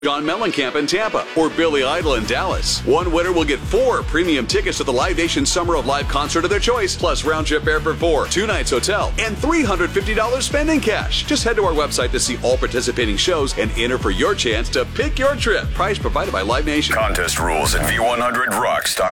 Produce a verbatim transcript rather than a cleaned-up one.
John Mellencamp in Tampa, or Billy Idol in Dallas. One winner will get four premium tickets to the Live Nation Summer of Live concert of their choice, plus round-trip air for four, two nights hotel, and three hundred fifty dollars spending cash. Just head to our website to see all participating shows and enter for your chance to pick your trip. Prize provided by Live Nation. Contest rules at V one hundred rocks dot com.